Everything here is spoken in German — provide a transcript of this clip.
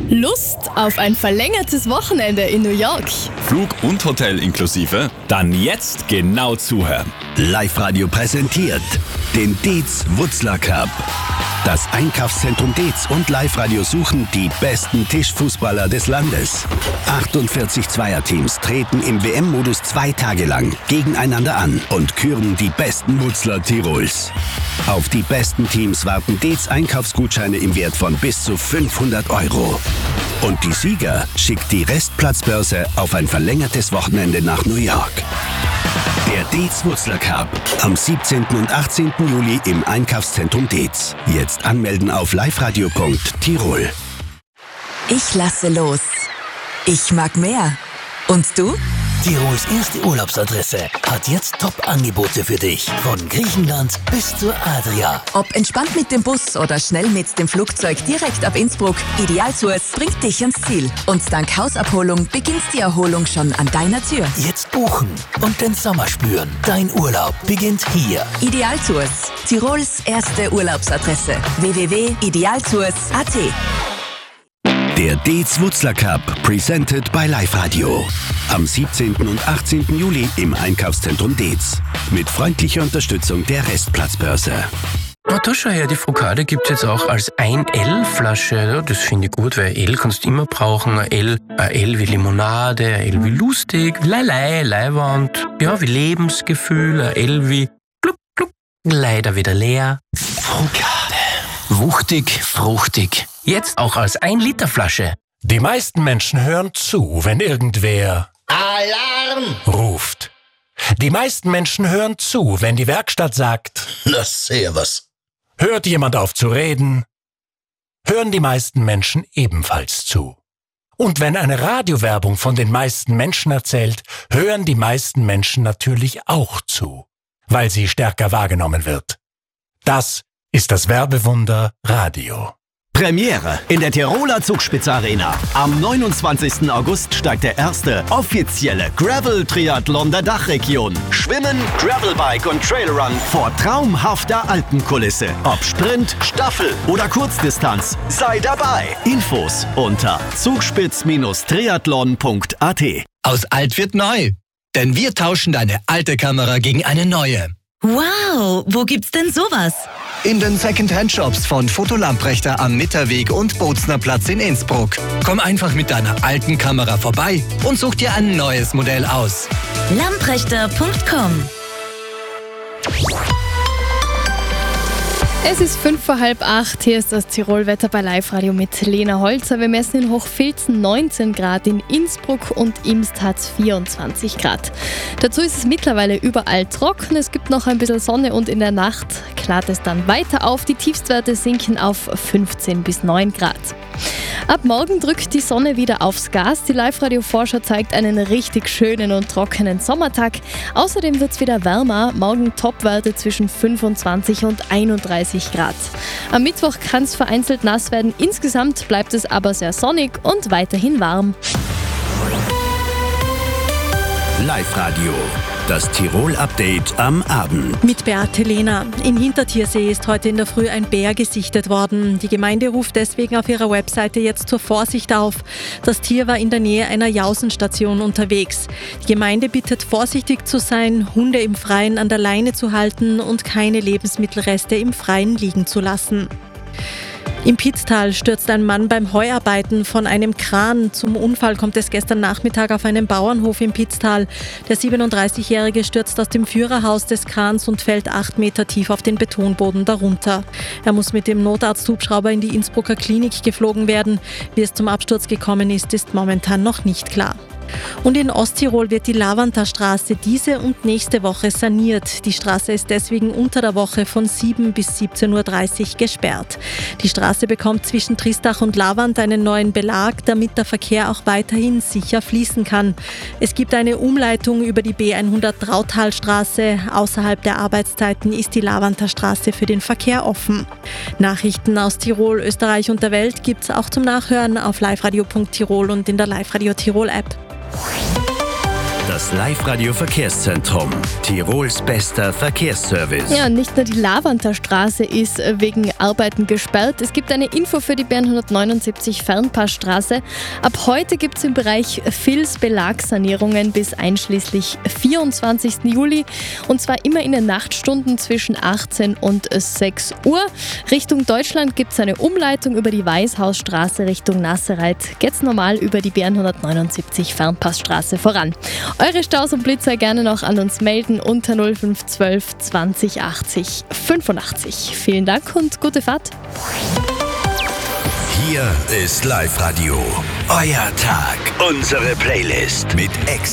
Lust auf ein verlängertes Wochenende in New York? Flug und Hotel inklusive? Dann jetzt genau zuhören. Live-Radio präsentiert den Dietz Wutzler Cup. Das Einkaufszentrum Dietz und Live-Radio suchen die besten Tischfußballer des Landes. 48 Zweierteams treten im WM-Modus 2 Tage lang gegeneinander an und küren die besten Wutzler Tirols. Auf die besten Teams warten Dietz Einkaufsgutscheine im Wert von bis zu 500 €. Und die Sieger schickt die Restplatzbörse auf ein verlängertes Wochenende nach New York. Der Dietz Wutzler Cup am 17. und 18. Juli im Einkaufszentrum Dietz. Jetzt anmelden auf liveradio.tirol. Ich lasse los. Ich mag mehr. Und du? Tirols erste Urlaubsadresse hat jetzt Top-Angebote für dich. Von Griechenland bis zur Adria. Ob entspannt mit dem Bus oder schnell mit dem Flugzeug direkt ab Innsbruck, Idealtours bringt dich ans Ziel. Und dank Hausabholung beginnt die Erholung schon an deiner Tür. Jetzt buchen und den Sommer spüren. Dein Urlaub beginnt hier. Idealtours, Tirols erste Urlaubsadresse. www.idealtours.at. Der Dietz Wutzler Cup, presented by Live-Radio. Am 17. und 18. Juli im Einkaufszentrum Dietz. Mit freundlicher Unterstützung der Restplatzbörse. Oh, da schau her, die Focaccia gibt es jetzt auch als 1L-Flasche. Ja, das finde ich gut, weil L kannst du immer brauchen. Ein L wie Limonade, ein L wie lustig, Leiwand, ja, wie Lebensgefühl, ein L wie gluck, gluck, leider wieder leer. Focaccia. Wuchtig, fruchtig. Jetzt auch als 1-Liter-Flasche. Die meisten Menschen hören zu, wenn irgendwer Alarm ruft. Die meisten Menschen hören zu, wenn die Werkstatt sagt, na servus. Hört jemand auf zu reden, hören die meisten Menschen ebenfalls zu. Und wenn eine Radiowerbung von den meisten Menschen erzählt, hören die meisten Menschen natürlich auch zu, weil sie stärker wahrgenommen wird. Das ist das Werbewunder Radio. Premiere in der Tiroler Zugspitze-Arena. Am 29. August steigt der erste offizielle Gravel-Triathlon der Dachregion. Schwimmen, Gravelbike und Trailrun vor traumhafter Alpenkulisse. Ob Sprint, Staffel oder Kurzdistanz, sei dabei. Infos unter zugspitz-triathlon.at. Aus alt wird neu. Denn wir tauschen deine alte Kamera gegen eine neue. Wow, wo gibt's denn sowas? In den Second-Hand-Shops von Fotolamprechter am Mitterweg und Bozner Platz in Innsbruck. Komm einfach mit deiner alten Kamera vorbei und such dir ein neues Modell aus. Lamprechter.com. Es ist 7:45, hier ist das Tirolwetter bei Live-Radio mit Lena Holzer. Wir messen in Hochfilzen 19 Grad, in Innsbruck und Imst hat es 24 Grad. Dazu ist es mittlerweile überall trocken, es gibt noch ein bisschen Sonne und in der Nacht klart es dann weiter auf. Die Tiefstwerte sinken auf 15 bis 9 Grad. Ab morgen drückt die Sonne wieder aufs Gas. Die Live-Radio-Vorschau zeigt einen richtig schönen und trockenen Sommertag. Außerdem wird es wieder wärmer. Morgen Topwerte zwischen 25 und 31 Grad. Am Mittwoch kann es vereinzelt nass werden. Insgesamt bleibt es aber sehr sonnig und weiterhin warm. Live-Radio, das Tirol-Update am Abend. Mit Beate Lehner. In Hintertiersee ist heute in der Früh ein Bär gesichtet worden. Die Gemeinde ruft deswegen auf ihrer Webseite jetzt zur Vorsicht auf. Das Tier war in der Nähe einer Jausenstation unterwegs. Die Gemeinde bittet, vorsichtig zu sein, Hunde im Freien an der Leine zu halten und keine Lebensmittelreste im Freien liegen zu lassen. Im Pitztal stürzt ein Mann beim Heuarbeiten von einem Kran. Zum Unfall kommt es gestern Nachmittag auf einem Bauernhof im Pitztal. Der 37-Jährige stürzt aus dem Führerhaus des Krans und fällt 8 Meter tief auf den Betonboden darunter. Er muss mit dem Notarzthubschrauber in die Innsbrucker Klinik geflogen werden. Wie es zum Absturz gekommen ist momentan noch nicht klar. Und in Osttirol wird die Lavanter-Straße diese und nächste Woche saniert. Die Straße ist deswegen unter der Woche von 7 bis 17.30 Uhr gesperrt. Die Straße bekommt zwischen Tristach und Lavant einen neuen Belag, damit der Verkehr auch weiterhin sicher fließen kann. Es gibt eine Umleitung über die B100 Trautalstraße. Außerhalb der Arbeitszeiten ist die Lavanter-Straße für den Verkehr offen. Nachrichten aus Tirol, Österreich und der Welt gibt's auch zum Nachhören auf liveradio.tirol und in der Live-Radio Tirol-App. Das Live-Radio Verkehrszentrum. Tirols bester Verkehrsservice. Ja, nicht nur die Lavanter Straße ist wegen Arbeiten gesperrt. Es gibt eine Info für die B179 Fernpassstraße. Ab heute gibt es im Bereich Vils Belagssanierungen bis einschließlich 24. Juli. Und zwar immer in den Nachtstunden zwischen 18 und 6 Uhr. Richtung Deutschland gibt es eine Umleitung über die Weißhausstraße Richtung Nassereit. Geht's normal über die B179 Fernpassstraße voran. Eure Staus und Blitzer gerne noch an uns melden unter 0512 20 80 85. Vielen Dank und gute Fahrt. Hier ist Live-Radio. Euer Tag. Unsere Playlist mit